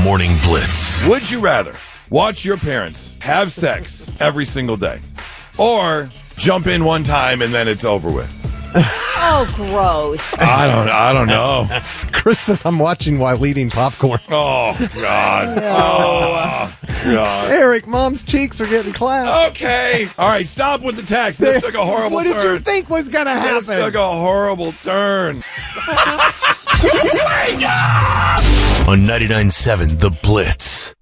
Morning Blitz. Would you rather watch your parents have sex every single day or jump in one time and then it's over with? Oh, gross. I don't know. Chris says I'm watching while eating popcorn. Oh, God. Oh, God. Eric, Mom's cheeks are getting clapped. Okay. All right, stop with the text. This took a horrible What turn. did you think was going to This happen? took a horrible turn. On 99.7 The Blitz.